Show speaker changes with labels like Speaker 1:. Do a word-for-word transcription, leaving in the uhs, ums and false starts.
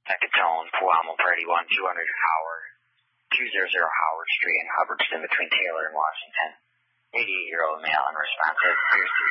Speaker 1: Ecatone, Puamo, Party one, two hundred Howard, two hundred Howard Street in Hubbardston between Taylor and Washington. eighty-eight-year-old male unresponsive, appears to be